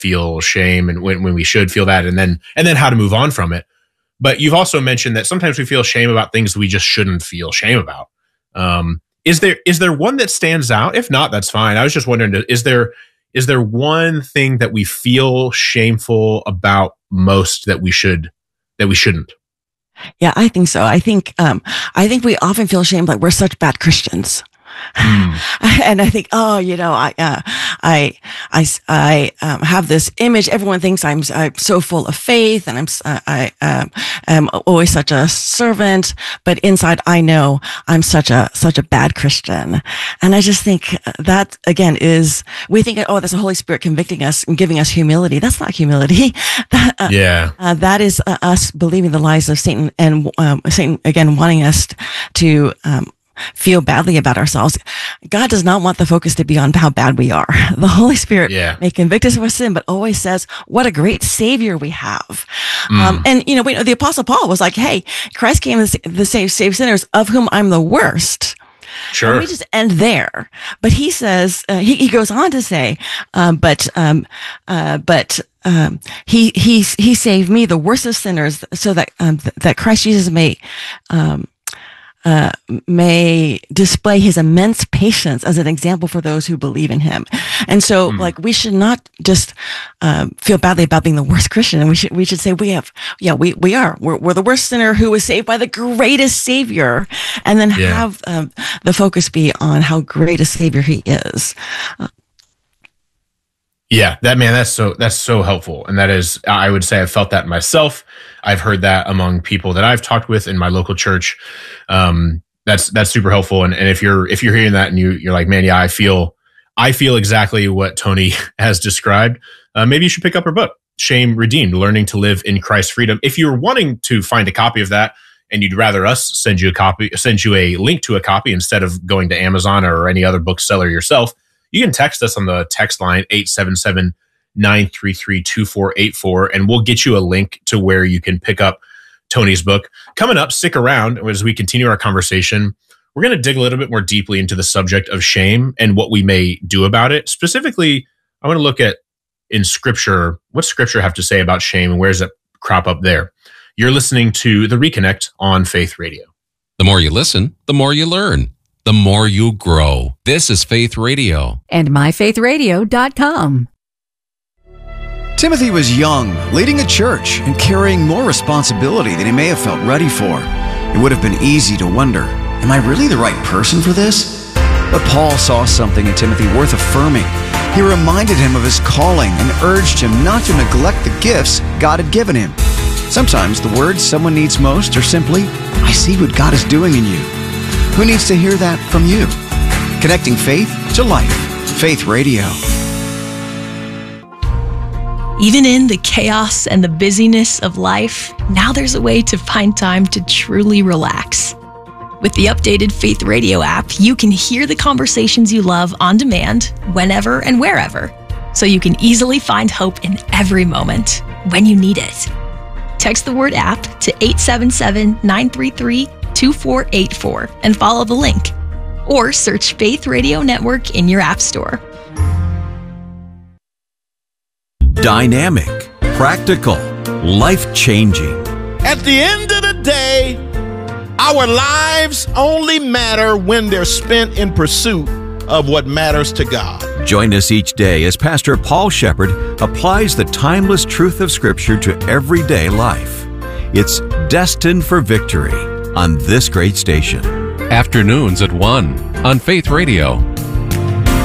feel shame and when we should feel that, and then how to move on from it. But you've also mentioned that sometimes we feel shame about things we just shouldn't feel shame about. Is there one that stands out? If not, that's fine. I was just wondering, is there one thing that we feel shameful about most that we shouldn't? Yeah, I think so. I think we often feel shame like we're such bad Christians. And I think, I have this image. Everyone thinks I'm so full of faith, and I am always such a servant. But inside, I know I'm such a bad Christian. And I just think that again we think, oh, that's the Holy Spirit convicting us and giving us humility. That's not humility. That is us believing the lies of Satan, and Satan again wanting us to feel badly about ourselves. God does not want the focus to be on how bad we are. The Holy Spirit may convict us of our sin, but always says, what a great Savior we have. And the Apostle Paul was like, hey, Christ came to save sinners, of whom I'm the worst. Sure. And we just end there. But he says, he goes on to say, he saved me, the worst of sinners, so that Christ Jesus may display his immense patience as an example for those who believe in him. And so, we should not just feel badly about being the worst Christian. And we should say we're the worst sinner who was saved by the greatest Savior, and then have the focus be on how great a Savior he is. That's so helpful. And that is, I would say I've felt that myself. I've heard that among people that I've talked with in my local church. That's super helpful. And if you're hearing that and you're like, man, I feel exactly what Tony has described. Maybe you should pick up her book, Shame Redeemed, Learning to Live in Christ's Freedom. If you're wanting to find a copy of that and you'd rather us send you a link to a copy instead of going to Amazon or any other bookseller yourself, you can text us on the text line 877-933-2484, and we'll get you a link to where you can pick up Tony's book. Coming up, stick around as we continue our conversation. We're going to dig a little bit more deeply into the subject of shame and what we may do about it. Specifically, I want to look at in Scripture, what Scripture have to say about shame and where does it crop up there? You're listening to The Reconnect on Faith Radio. The more you listen, the more you learn. The more you grow. This is Faith Radio. And myfaithradio.com. Timothy was young, leading a church and carrying more responsibility than he may have felt ready for. It would have been easy to wonder, am I really the right person for this? But Paul saw something in Timothy worth affirming. He reminded him of his calling and urged him not to neglect the gifts God had given him. Sometimes the words someone needs most are simply, I see what God is doing in you. Who needs to hear that from you? Connecting faith to life. Faith Radio. Even in the chaos and the busyness of life, now there's a way to find time to truly relax. With the updated Faith Radio app, you can hear the conversations you love on demand, whenever and wherever, so you can easily find hope in every moment when you need it. Text the word app to 877-933-2484 and follow the link. Or search Faith Radio Network in your app store. Dynamic, practical, life-changing. At the end of the day, our lives only matter when they're spent in pursuit of what matters to God. Join us each day as Pastor Paul Shepherd applies the timeless truth of Scripture to everyday life. It's Destined for Victory on this great station. Afternoons at 1 on Faith Radio.